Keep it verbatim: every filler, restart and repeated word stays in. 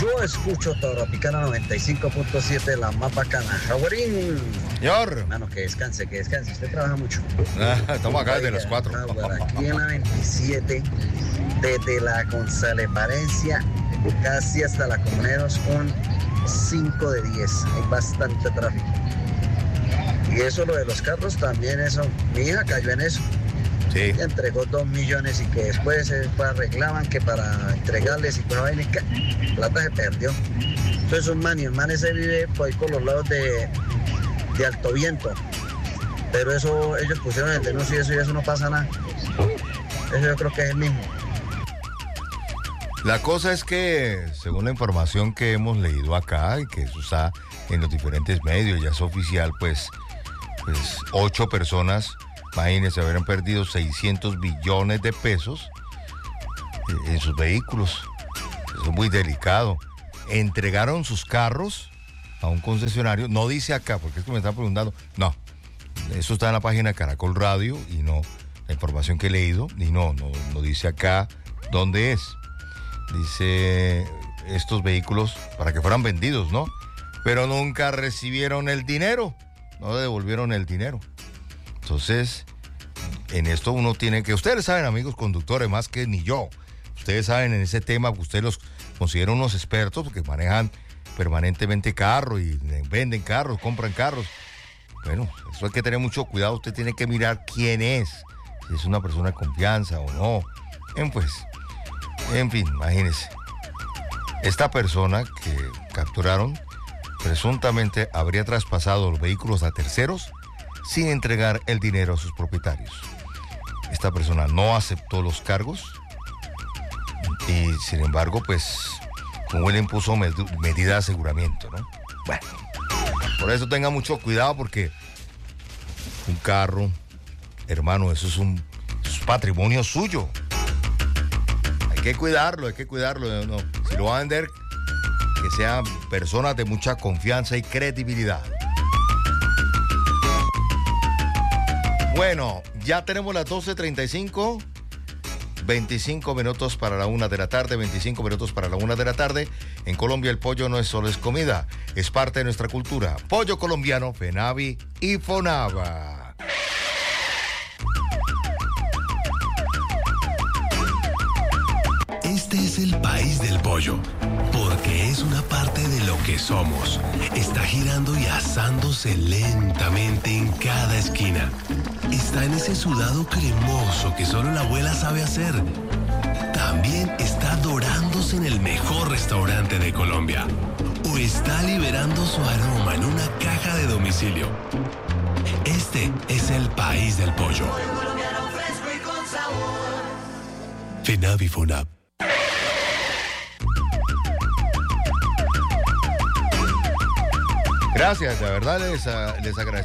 Yo escucho Tropicana noventa y cinco punto siete, la más bacana. Jaguarín. Señor. Hermano, que descanse, que descanse. Usted trabaja mucho. Ah, estamos acá desde las cuatro. Jaguar, aquí en la veintisiete, desde la González Valencia, casi hasta la Comuneros, un cinco de diez. Hay bastante tráfico. Y eso, lo de los carros, también eso. Mi hija cayó en eso. Sí. Ella entregó dos millones y que después se arreglaban que para entregarles y pues vaina, plata se perdió. Entonces un man, y el man ese vive por ahí por los lados de, de Alto Viento. Pero eso, ellos pusieron el denuncio y eso y eso no pasa nada. Eso yo creo que es el mismo. La cosa es que, según la información que hemos leído acá y que eso está en los diferentes medios, ya es oficial, pues, pues ocho personas, imagínense, habrían perdido seiscientos billones de pesos en sus vehículos. Eso es muy delicado. Entregaron sus carros a un concesionario, no dice acá, porque es que me están preguntando, no, eso está en la página de Caracol Radio y no, la información que he leído, y no, no, no dice acá dónde es. Dice estos vehículos para que fueran vendidos, ¿no? Pero nunca recibieron el dinero, no devolvieron el dinero. Entonces, en esto uno tiene que, ustedes saben, amigos conductores, más que ni yo, ustedes saben en ese tema, ustedes los consideran unos expertos porque manejan permanentemente carros y venden carros, compran carros. Bueno, eso hay que tener mucho cuidado, usted tiene que mirar quién es, si es una persona de confianza o no. En pues, en fin, imagínense. Esta persona que capturaron presuntamente habría traspasado los vehículos a terceros sin entregar el dinero a sus propietarios. Esta persona no aceptó los cargos y, sin embargo, pues, como él impuso med- medida de aseguramiento, ¿no? Bueno, por eso tenga mucho cuidado porque un carro, hermano, eso es un, eso es patrimonio suyo. Hay que cuidarlo, hay que cuidarlo. No, si lo va a vender, que sean personas de mucha confianza y credibilidad. Bueno, ya tenemos las doce treinta y cinco, veinticinco minutos para la una de la tarde, veinticinco minutos para la una de la tarde. En Colombia el pollo no es solo es comida, es parte de nuestra cultura. Pollo colombiano, FENAVI y FONAVA. Este es el país del pollo, porque es una parte de lo que somos. Está girando y asándose lentamente en cada esquina. Está en ese sudado cremoso que solo la abuela sabe hacer. También está dorándose en el mejor restaurante de Colombia. O está liberando su aroma en una caja de domicilio. Este es el país del pollo. FENAVI FONAV. Gracias, de verdad les, les agradezco.